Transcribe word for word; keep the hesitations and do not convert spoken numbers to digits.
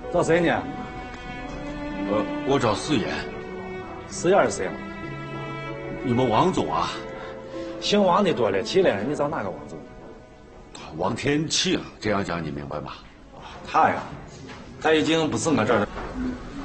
找谁呢？ 呃，我找四爷。 四爷是谁嘛？ 你们王总啊？ 姓王的多了去了，你找哪个王总？ 王天庆，这样讲你明白吗？ 他呀，他已经不是我这儿的。